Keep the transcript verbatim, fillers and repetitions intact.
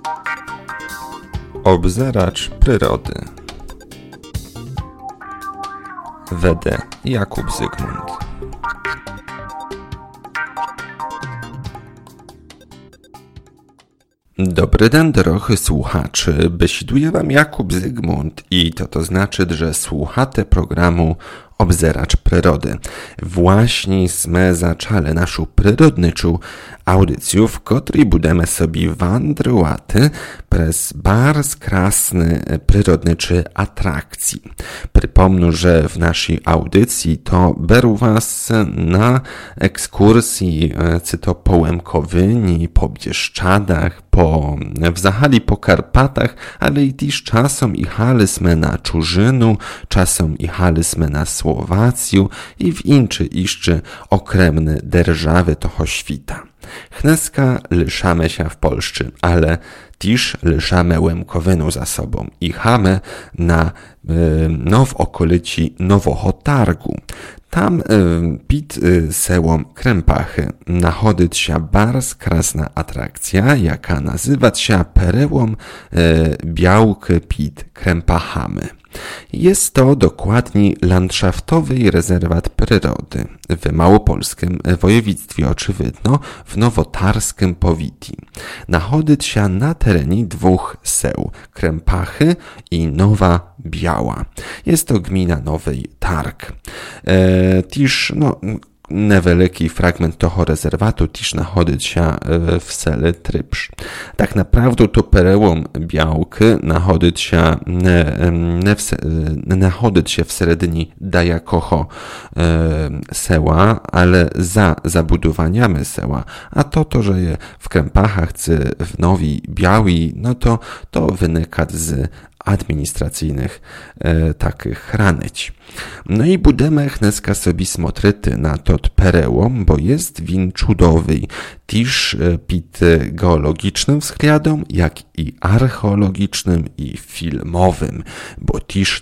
Obzeracz przyrody. Wede Jakub Zygmunt. Dobry den, drogi słuchaczy, besiduje wam Jakub Zygmunt i to to znaczy, że słuchate programu Obzeracz przyrody. Właśnie sme zaczali naszą przyrodniczą audycję, w której budemy sobie wandrowaty przez bardzo krasny przyrodniczy atrakcji. Przypomnę, że w naszej audycji to beru was na ekskursji, czy to po Łemkowyni, po Bieszczadach, po, w Zachali po Karpatach, ale i też czasem jechaliśmy na Czurzynu, czasem jechaliśmy na Słowację i w inczy iszczy okremne derżawy toho świta. Chneska lyszamy się w Polsce, ale też lyszamy Łemkowynu za sobą i chamy na no, w okolici Nowego Targu. Tam pід селом Krempachy nachodzić się bardzo krasna atrakcja, jaka nazywa się Perełom Białky pід Krempachami. Jest to dokładnie landszaftowy rezerwat przyrody w małopolskim województwie, oczywidno w nowotarskim powitie. Nachodzić się na terenie dwóch seł, Krempachy i Nowa Biała. Jest to gmina Nowy Targ. E, też, no, niewielki fragment tego rezerwatu też nachodzić się w sele Trypsz. Tak naprawdę to Perełom Białki nachodzić się, ne, ne w, nachodzić się w seredinie dajakoho e, seła, ale za zabudowaniami seła, a to to, że je w Krempachach czy w Nowej Białej, no to to wynika z administracyjnych e, takich ranyć. No i budemy chneska sobie smotryty na tot Perełom, bo jest win cudowy, też pід geologicznym względem, jak i archeologicznym i filmowym, bo też